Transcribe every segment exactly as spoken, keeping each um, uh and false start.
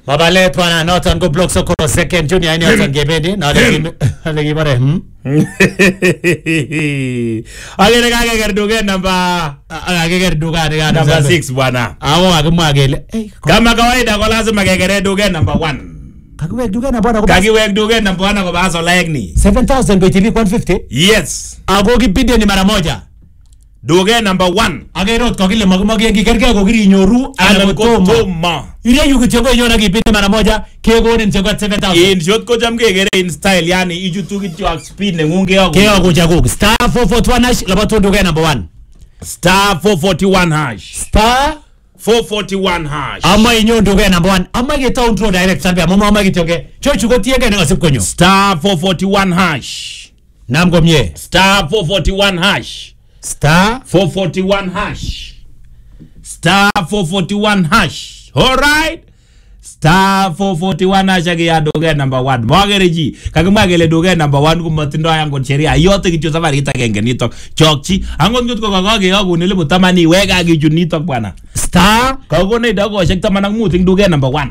Mabale bwana noton go block soko second junior ini noton gebendi na ale gibare hm ale ga ga gerduge namba aga gerduga ga number six bwana awo akimwa kele kama kawaida ko lazima kegere duge number one kakiwek duge namba one kakiwek duge namba one ko baso like ni seven thousand B T V one fifty yes ako kipinde ni mara moja duge number one agerot ko kile magumage kigerge ko kiri nyoru ana ko toma ile yuko chongo yona kipinde mara moja kegonin chongo seven thousand in short ko jam kegere in style yani ijutu kityo speed ne ngunge yako keo kuja ku star four forty-one hash labato duge number one star four forty-one hash star four forty-one hash ama inyo duge number one ama ge town road direct salbe ama ama gitoke chochu ko tiege ne gasip konyo star four forty-one hash namgo mie star four forty-one hash star four forty-one hash star four forty-one hash all right star four forty-one hash age ya doge number one magereji kakimagele doge number one kumatindo yango sheria yote kityo safari kitagenge nitok chokchi angon ngut ko kagage yagu nile mutamani wega gichu nitok bwana star kagone dago shek tamana muting doge number one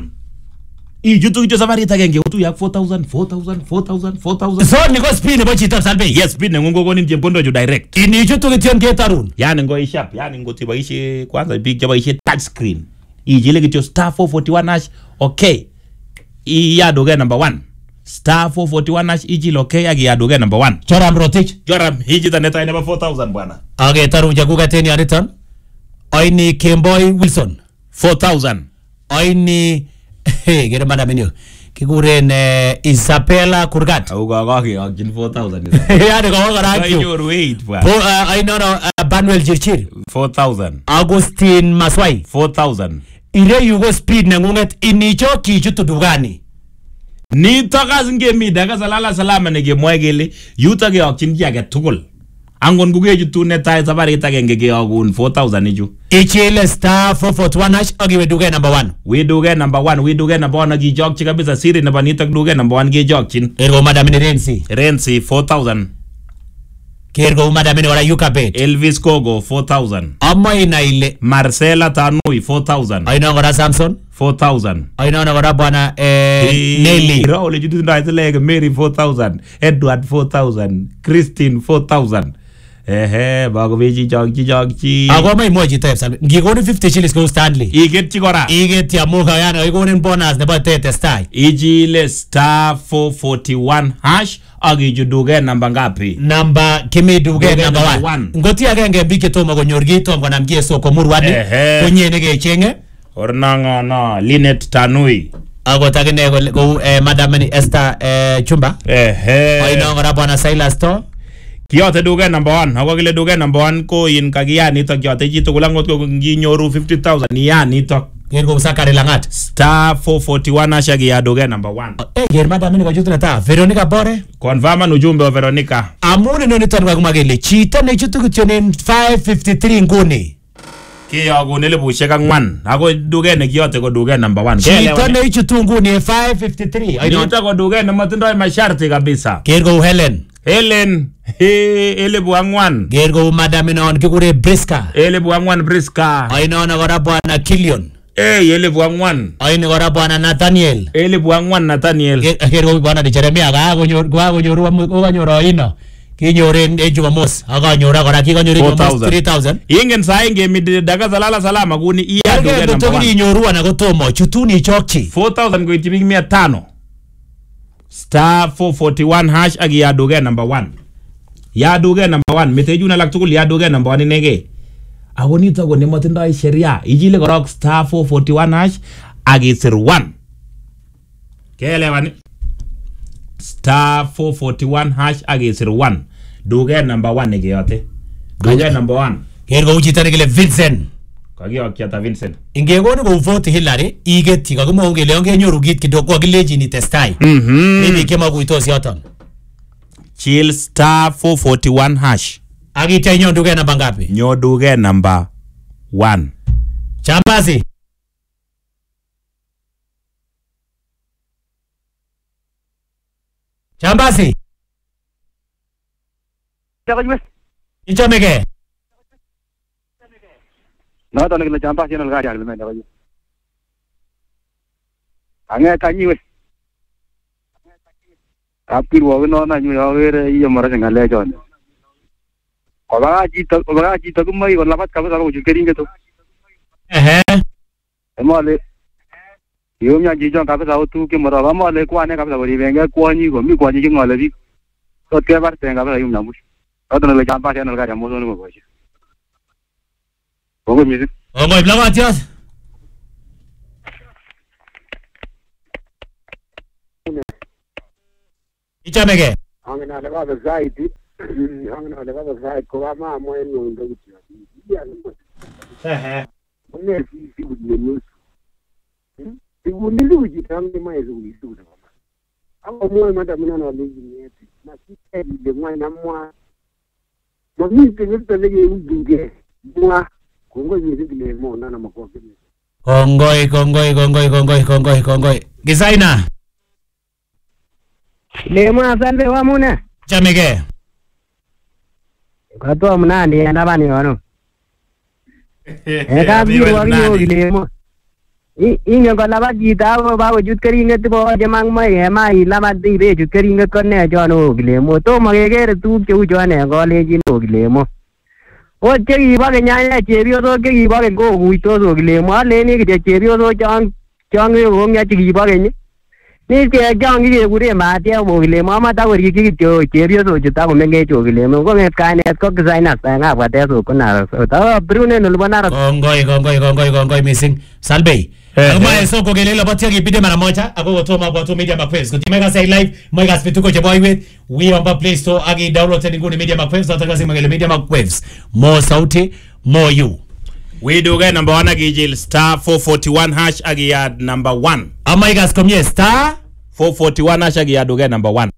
ijutu kityo safari kitagenge utu yak four thousand four thousand four thousand four thousand so niko speed bo chitap salbe yes speed ne ngungo gonin jempondo ju direct ini ijutu kityo ngetarun yani ngo ishap yani ngo tibaishe kwanza big jabaishe touch screen ijile kityo star four forty-one hash okay iya doge number one star four forty-one hash ijile okay agi ya doge number one choram rotich joram hiji taneta ina four thousand bwana age taru jaguga teni aritan oini Kemboy Wilson four thousand oini hey gere madam menyo kiguren Isabella Kurgat au ga ga ki agin four thousand yani ko ga rakyo your weight bwana po I know Banuel Jirchir four thousand Augustine Maswai four thousand ire yugo speed na ngunget inicho kichutu dugani ni tokas ngemi daga salala salama ne gemwegele yuta ge akchin ki age tugul angon guge jutu ne tai sabari itagenge ge agun four thousand iju ichile star four forty-one hash agi we duge number one we duge number one we duge number one agi jog chika bisa siri na banitak duge number one ge jog chin ergo madam ni Renzi Renzi four thousand kergo madam ni wala yuka bet Elvis Kogo four thousand amma ina ile Marcela Tanui four thousand aina ngora Samson four thousand aina ngora bwana eh Nelly Raul jutu ndo itelege Mary four thousand Edward four thousand Christine four thousand ehe bago beji jog jog chi ago mai moji type sabe ngigoni fifty shillings go Stanley iget chigora iget ya muga yana igoni bonus ne ba tete style ijile star four forty-one hash agi juduge namba ngapi namba kimi duge namba one ngoti agenge bike to mago nyorgito ngona mgie soko murwani kunyene ge chenge ornanga na Linet Tanui ago tagene go eh, madam ni Esther eh, Chumba ehe aina ngora bwana Silas to kiyote duge number one hawa kile duge number one ko in kagia nitok kiyote jitu kulangot ko nginyoru fifty thousand ya nitok gergo sakare langat star four forty-one ashagi ya duge number one eh ger madam ni kajutu na ta Veronica Bore confirm ujumbe wa Veronica amune no niton kwa kumagele chita ne chutu kutionen five fifty-three nguni kiyogu nile bushek angwan ako duge ne kiyote ko duge number one chita ne chutu nguni five fifty-three aino ko duge ne matindoi masharti kabisa gergo Helen Helen he elebu angwan gergo madam non kikure Briska elebu angwan Briska aina na gora bwana Killion eh elebu angwan aina gora bwana Nathaniel elebu angwan Nathaniel gergo bwana de Jeremia ga gonyor ga gonyoru ko ganyoro ino kinyoren e Jumamos aga nyora gora ki ganyori three thousand ingen sai ngemi daga salala salama kuni iya duge number one nyoru ana gotomo chutuni chokchi four thousand go itibing mia tano star four forty-one hash agi ya duge number one ya duge number one meteju na laktukul ya duge number one nege agoni to go ne matindoi sheria ijile gorok star four forty-one hash agi sir one kele wani star four forty-one hash agi sir one duge number one nege yote duge number one gergo uchitane kile Vincent kagio kiata Vincent ingegoni go vote Hillary igeti kagimo ngele onge nyoru git kidogo agileji ni testai mhm mimi kema kuitosi yoton chill star four forty-one hash agita inyo duge namba ngapi nyo duge number one Chambasi Chambasi Ichomege No, to nagla Chambasi na lagari agla menda bayu. Ange kanyiwe. Kapirwo no na nyu yawere iyo mara ngale jon. Oba jito oba jito kumai ko labat kabisa ko jukeringe to. Ehe. Emale. Yo nya jijo kabisa utu ke mara male kwa ne kabisa bari benga kwa ni ko mi kwa ji ngale bi. To ke bar tenga kabisa yum namu. Odo le jamba ya nalga ya mozo ni ko. Bongo music. Bongo iblaga tias. Ichamege. Angena le baba zaidi. Angena le baba zaidi ko ma mo eno ndo kuti. Ehe. Mune si si bude nusu. Sibu niluji tangi mai zuri zuri mama. Amo mo mata mina na liji nyeti. Na kike de mwa na mwa. Mami ke nita lege udunge. Mwa kongo yiri le mo na na makofi. Kongoi kongoi kongoi kongoi kongoi kongoi. Gizaina. Lema asante wa muna. Chamege. Kato mnandi enda bani wano. Eka biyo wagi lemo. Inge ko laba jita wo ba wo jut keringe tibo jamang mai he mai laba di be jut keringe ko ne jono lemo to magege tu ke u jone ko le jino lemo. O chegi ba ke nyanya chebio to ke ba ke go guito so lemo le ni ke chebio to chang chang yo nya chegi ba ke ni. Ni ke jang gi gure ma te mo le ma ma ta wo ri gi jo che bio so ta ko menge jo gi le mo ko me ka ne ko design sa nga ba te so ko na so ta brune no bana ra Kongoi kongoi kongoi kongoi missing. Salbei. Agma eso ko gelelo batia gipite mara moja ako gotoma kwa to media macwaves. Kutimega say live mwega spituko che boy with we on Play Store agi download tena nguni media macwaves nataka sema ngele media macwaves. More sauti, more you. We do get number one agijil star four forty-one hash agi ya number one. Ama igas komye star four forty-one hash agi ya do get number one.